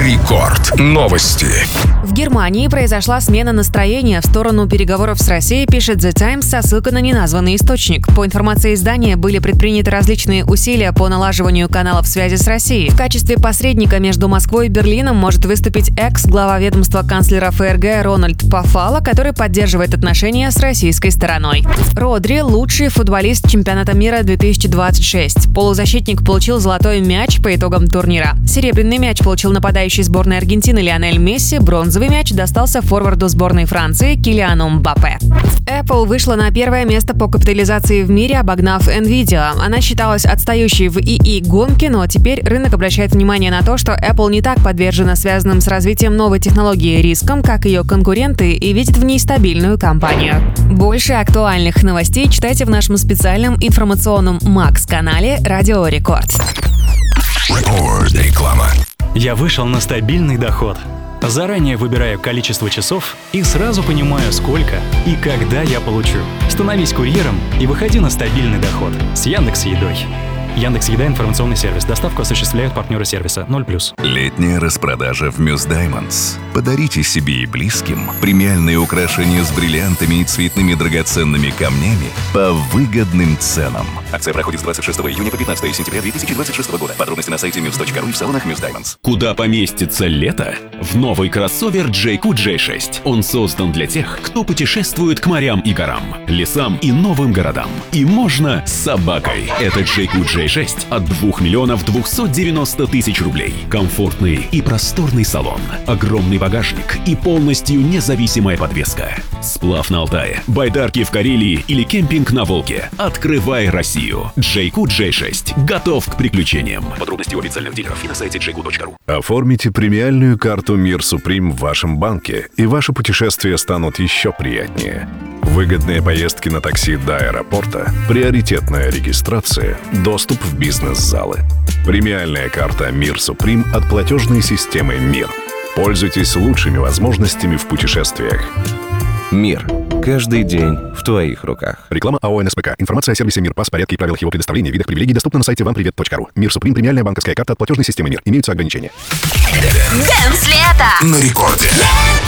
Рекорд. Новости. В Германии произошла смена настроения в сторону переговоров с Россией, пишет The Times со ссылкой на неназванный источник. По информации издания, были предприняты различные усилия по налаживанию каналов связи с Россией. В качестве посредника между Москвой и Берлином может выступить экс-глава ведомства канцлера ФРГ Рональд Пофало, который поддерживает отношения с российской стороной. Родри – лучший футболист чемпионата мира 2026. Полузащитник получил золотой мяч по итогам турнира. Серебряный мяч получил нападающий сборной Аргентины Лионель Месси, бронзовый мяч достался форварду сборной Франции Килиану Мбаппе. Apple вышла на первое место по капитализации в мире, обогнав Nvidia. Она считалась отстающей в ИИ-гонке, но теперь рынок обращает внимание на то, что Apple не так подвержена связанным с развитием новой технологии рискам, как ее конкуренты, и видит в ней стабильную компанию. Больше актуальных новостей читайте в нашем специальном информационном Max-канале Радио Рекорд. Реклама. Я вышел на стабильный доход. Заранее выбираю количество часов и сразу понимаю, сколько и когда я получу. Становись курьером и выходи на стабильный доход с Яндекс.Едой. Яндекс.Еда — информационный сервис. Доставку осуществляют партнеры сервиса 0+. Летняя распродажа в Muse Diamonds. Подарите себе и близким премиальные украшения с бриллиантами и цветными драгоценными камнями по выгодным ценам. Акция проходит с 26 июня по 15 сентября 2026 года. Подробности на сайте muse.ru и в салонах Muse Diamonds. Куда поместится лето? В новый кроссовер JQ J6. Он создан для тех, кто путешествует к морям и горам, лесам и новым городам. И можно с собакой. Это JQ J6 от 2 миллионов 290 тысяч рублей. Комфортный и просторный салон, огромный багажник и полностью независимая подвеска. Сплав на Алтае, байдарки в Карелии или кемпинг на Волге. Открывай Россию. JQ J6 готов к приключениям. Подробности у официальных дилеров и на сайте jq.ru. Оформите премиальную карту Мир Суприм в вашем банке, и ваши путешествия станут еще приятнее. Выгодные поездки на такси до аэропорта, приоритетная регистрация, доступ в бизнес-залы. Премиальная карта Мир Суприм от платежной системы МИР. Пользуйтесь лучшими возможностями в путешествиях. Мир. Каждый день в твоих руках. Реклама АО НСПК. Информация о сервисе МИР, порядке и правилах его предоставления, видах привилегий доступна на сайте вампривет.ру. Мир Суприм — премиальная банковская карта от платежной системы МИР. Имеются ограничения. На рекорде.